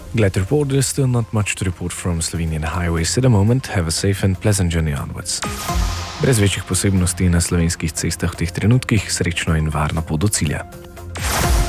Glad to report, there's still not much to report from Slovenian highways at the moment. Have a safe and pleasant journey onwards. Brez večjih posebnosti na slovenskih cestah v teh trenutkih, srečno in varno pot do cilja.